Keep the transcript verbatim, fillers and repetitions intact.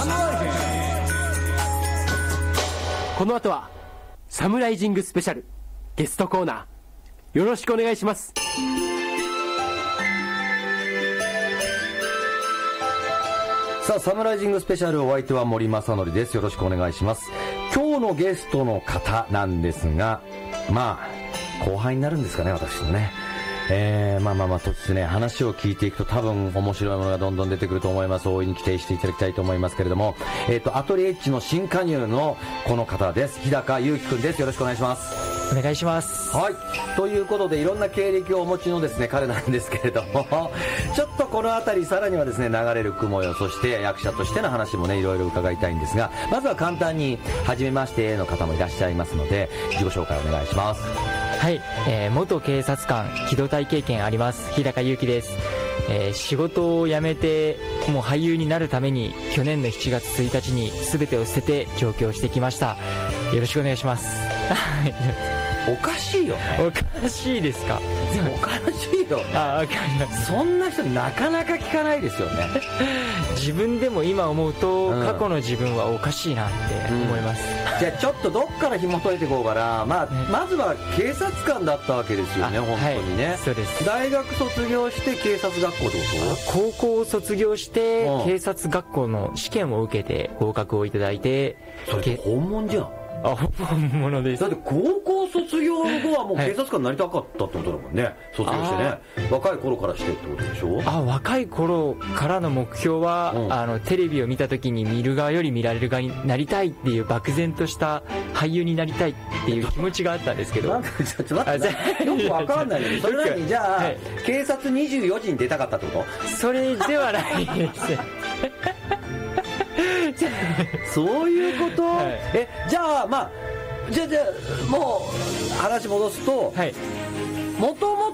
この後はサムライジングスペシャルゲストコーナー、よろしくお願いします。 さあ、サムライジングスペシャル、お相手は森正則です。よろしくお願いします。今日のゲストの方なんですが、まあ後輩になるんですかね、私のね。えー、まあまあまあとですね、話を聞いていくと多分面白いものがどんどん出てくると思います。大いに期待していただきたいと思いますけれども、えっとアトリエッジの新加入のこの方です。日高祐樹くんです。よろしくお願いします。 お願いします。 はい、ということでいろんな経歴をお持ちのですね彼なんですけれどもちょっとこのあたりさらにはですね流れる雲よ、そして役者としての話もねいろいろ伺いたいんですが、まずは簡単に初めましての方もいらっしゃいますので自己紹介お願いします。 はい、えー、元警察官機動隊経験あります日高祐樹です。えー、仕事を辞めてもう俳優になるために去年のしちがつついたちに全てを捨てて上京してきました。よろしくお願いします。 おかしいよね。 おかしいですか。 おかしいよね。 あ、わかります。 そんな人なかなか聞かないですよね。 自分でも今思うと、うん、過去の自分はおかしいなって思います、 うん、じゃあちょっとどっから紐解いていこうかな。まあ、ね、まずは警察官だったわけですよね、本当にね、はい、 そうです。 大学卒業して警察学校ってこと？ 高校を卒業して警察学校の試験を受けて合格をいただいて。 それ本物じゃん。 あ、本物です。 だって高校卒業後はもう警察官になりたかったってことだもんね、はい、卒業してね。若い頃からしてってことでしょ。 あ、若い頃からの目標は、うん、あのテレビを見た時に見る側より見られる側になりたいっていう漠然とした俳優になりたいっていう気持ちがあったんですけどなんかちょっと待ってよくわかんないけどそれなにじゃあ、はい、警察にじゅうよじに出たかったってこと？ それではないですそういうこと、はい、えじゃあまあじゃあじゃあもう話戻すと、はい、もとも